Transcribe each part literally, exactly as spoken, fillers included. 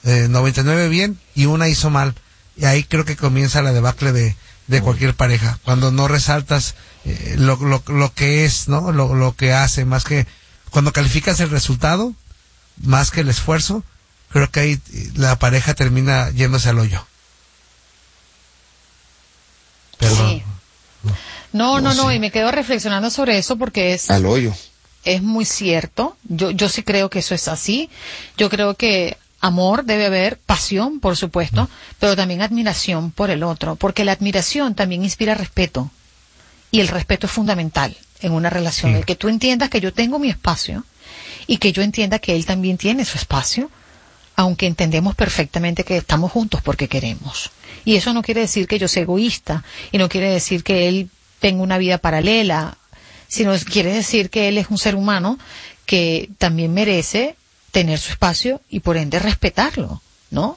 eh, noventa y nueve bien y una hizo mal. Y ahí creo que comienza la debacle de, de cualquier pareja, cuando no resaltas eh, lo, lo, lo que es, ¿no? Lo, lo que hace, más que cuando calificas el resultado, más que el esfuerzo, creo que ahí la pareja termina yéndose al hoyo. Perdón. Sí. No, no, no, no, y me quedo reflexionando sobre eso porque es... Al hoyo. Es muy cierto. Yo, yo sí creo que eso es así. Yo creo que amor debe haber, pasión, por supuesto, pero también admiración por el otro, porque la admiración también inspira respeto. Y el respeto es fundamental en una relación. Sí. El que tú entiendas que yo tengo mi espacio y que yo entienda que él también tiene su espacio, aunque entendemos perfectamente que estamos juntos porque queremos. Y eso no quiere decir que yo sea egoísta y no quiere decir que él tenga una vida paralela, sino quiere decir que él es un ser humano que también merece tener su espacio y por ende respetarlo, ¿no?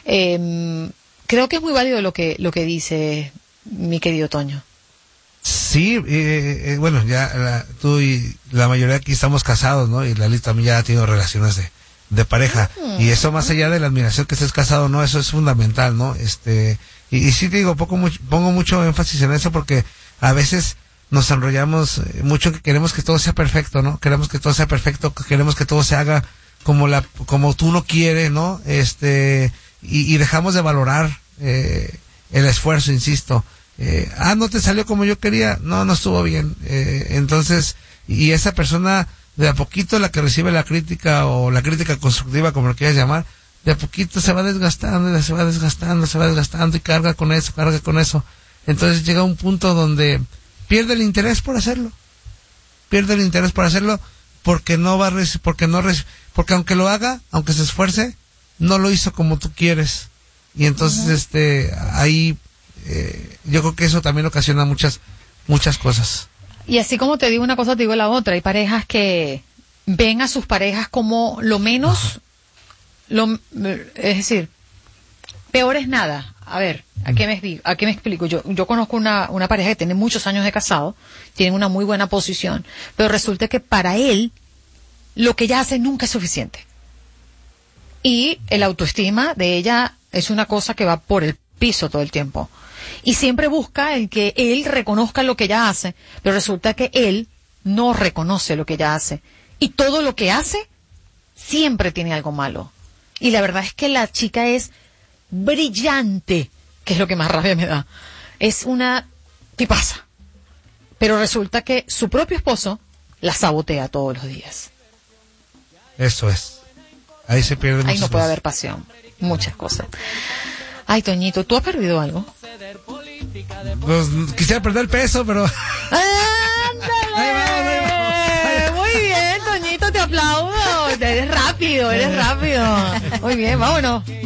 Eh, creo que es muy válido lo que lo que dice mi querido Toño. Sí, eh, eh, bueno, ya la, tú y la mayoría aquí estamos casados, ¿no? Y Lali también ya ha tenido relaciones de, de pareja. Mm. Y eso más allá de la admiración que estés casado, ¿no? Eso es fundamental, ¿no? Este, y, y sí te digo, poco, mucho, pongo mucho énfasis en eso porque a veces nos enrollamos mucho en que queremos que todo sea perfecto, ¿no? Queremos que todo sea perfecto, queremos que todo se haga como la, como tú lo quieres, ¿no? Este, y, y dejamos de valorar, eh, el esfuerzo, insisto. Eh, ah, no te salió como yo quería, no, no estuvo bien. Eh, entonces, y esa persona, de a poquito la que recibe la crítica o la crítica constructiva, como lo quieras llamar, de a poquito se va desgastando, se va desgastando, se va desgastando y carga con eso, carga con eso. Entonces llega un punto donde pierde el interés por hacerlo, pierde el interés por hacerlo porque no va a rec- porque no rec- porque aunque lo haga, aunque se esfuerce, no lo hizo como tú quieres. Y entonces uh-huh. este ahí eh, yo creo que eso también ocasiona muchas muchas cosas. Y así como te digo una cosa, te digo la otra. Hay parejas que ven a sus parejas como lo menos, lo, es decir, peor es nada. A ver, ¿a qué me, a qué me explico? Yo, yo conozco una, una pareja que tiene muchos años de casado, tienen una muy buena posición, pero resulta que para él, lo que ella hace nunca es suficiente. Y el autoestima de ella es una cosa que va por el piso todo el tiempo. Y siempre busca el que él reconozca lo que ella hace, pero resulta que él no reconoce lo que ella hace. Y todo lo que hace siempre tiene algo malo. Y la verdad es que la chica es brillante, que es lo que más rabia me da. Es una tipaza. Pero resulta que su propio esposo la sabotea todos los días. Eso es. Ahí se pierde muchas Ahí no puede cosas. haber pasión. Muchas cosas. Ay, Toñito, ¿tú has perdido algo? Pues quisiera perder peso, pero... ¡Ándale! Ahí vamos, ahí vamos, ahí vamos. Muy bien, Toñito, te aplaudo. Eres rápido, eres rápido. Muy bien, vámonos.